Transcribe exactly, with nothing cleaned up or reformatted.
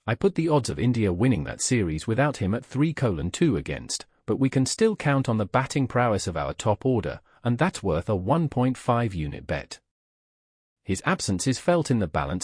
I put the odds of India winning that series without him at three colon two against, but we can still count on the batting prowess of our top order, and that's worth a one point five unit bet. His absence is felt in the balance